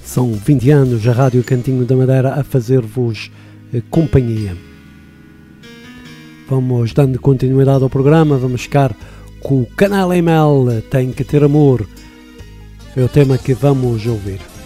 São 20 anos a Rádio Cantinho da Madeira a fazer-vos companhia. Vamos dando continuidade ao programa, vamos ficar com o Canela e Mel, Tem que Ter Amor. É o tema que vamos ouvir.